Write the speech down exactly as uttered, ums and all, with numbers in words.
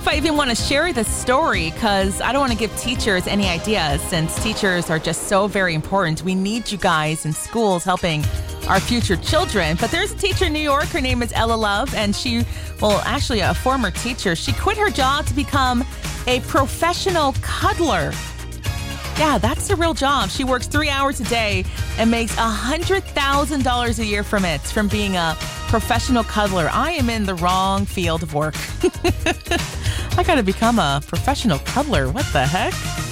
if I even want to share this story because I don't want to give teachers any ideas since teachers are just so very important. We need you guys in schools helping our future children. But there's a teacher in New York. Her name is Ella Love, and she, well, actually a former teacher. She quit her job to become a professional cuddler. Yeah, that's a real job. She works three hours a day and makes one hundred thousand dollars a year from it, from being a professional cuddler. I am in the wrong field of work. I got to become a professional cuddler. What the heck?